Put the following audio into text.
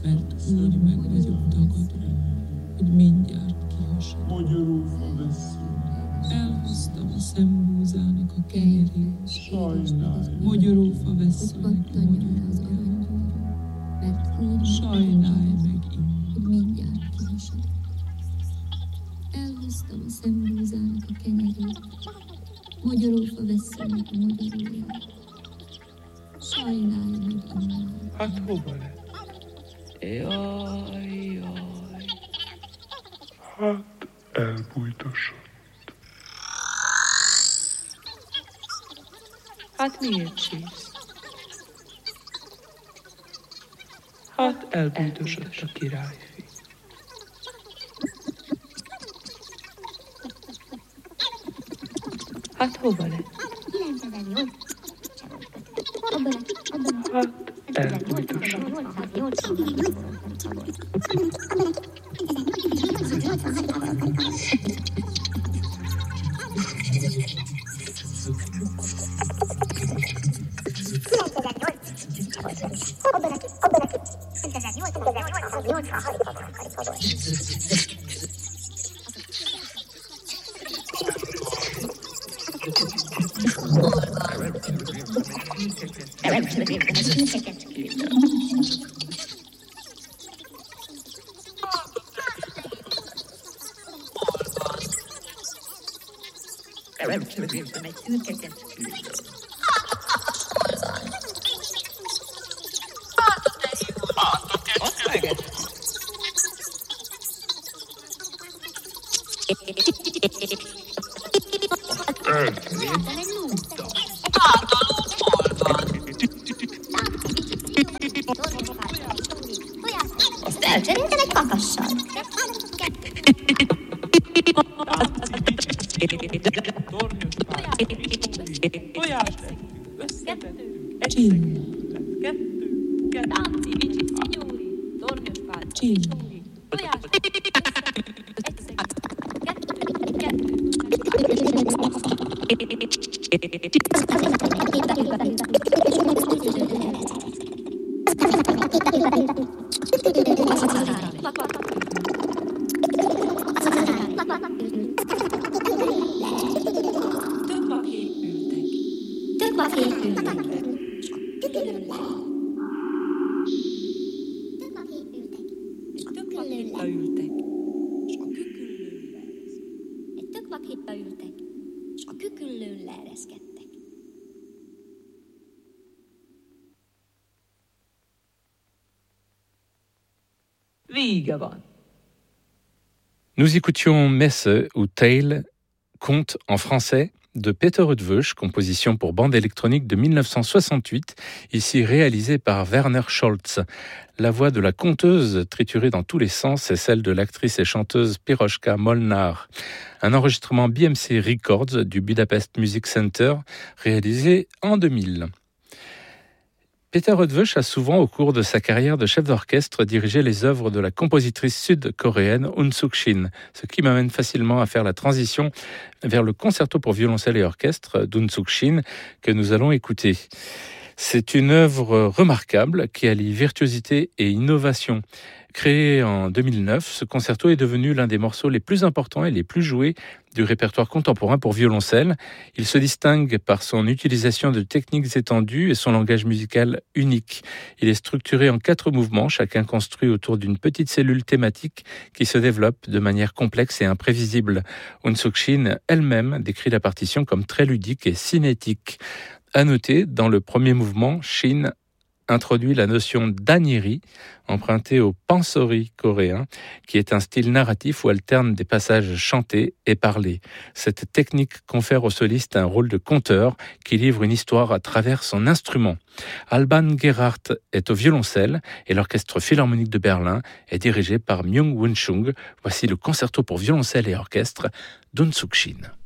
mert úgy meg vagyok tagadva, hogy mindjárt kihasadok. Magyarul vesszünk. Elhoztam a szembúzának a kenyerét, Sajnálj. mogyorófa vesszőnek a mogyoróját. Mert úgy Sajnálj meg innen. hogy mindjárt kihasadok. Elhoztam a szembúzának a kenyerét, mogyorófa vesszőnek a mogyoróját. Sajnálj meg innen. Hát hova lett? Jaj. Hát elbújtosott. Hát miért sírsz? Hát elbújtosott a királyfi. Hát hova lett? Hát elbújtosott. Azt elcseréltem egy kakassal. Vége van. Nous écoutions Messe ou Tale, conte en français, de Peter Rudvösch, composition pour bande électronique de 1968, ici réalisée par Werner Scholz. La voix de la conteuse, triturée dans tous les sens, est celle de l'actrice et chanteuse Piroshka Molnar. Un enregistrement BMC Records du Budapest Music Center, réalisé en 2000. Peter Rudvösch a souvent, au cours de sa carrière de chef d'orchestre, dirigé les œuvres de la compositrice sud-coréenne Eun Suk Shin, ce qui m'amène facilement à faire la transition vers le concerto pour violoncelle et orchestre d'Eun Suk Shin que nous allons écouter. C'est une œuvre remarquable qui allie virtuosité et innovation. Créé en 2009, ce concerto est devenu l'un des morceaux les plus importants et les plus joués du répertoire contemporain pour violoncelle. Il se distingue par son utilisation de techniques étendues et son langage musical unique. Il est structuré en 4 mouvements, chacun construit autour d'une petite cellule thématique qui se développe de manière complexe et imprévisible. Eun Suk Shin elle-même décrit la partition comme très ludique et cinétique. À noter, dans le premier mouvement, Shin introduit la notion d'aniri, empruntée au pansori coréen, qui est un style narratif où alternent des passages chantés et parlés. Cette technique confère au soliste un rôle de conteur qui livre une histoire à travers son instrument. Alban Gerhardt est au violoncelle et l'Orchestre Philharmonique de Berlin est dirigé par Myung-Whun Chung. Voici le concerto pour violoncelle et orchestre d'Eun Suk Shin.